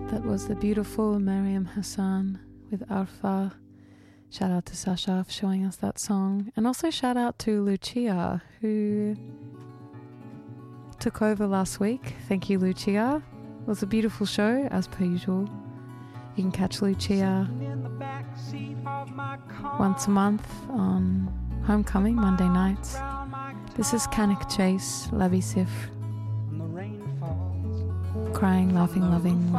That was the beautiful Mariam Hassan with Arfa. Shout out to Sasha for showing us that song. And also shout out to Lucia, who took over last week. Thank you, Lucia. It was a beautiful show, as per usual. You can catch Lucia once a month on Homecoming, Monday nights. This is Canik Chase, Lavi Sif. Crying, laughing, loving.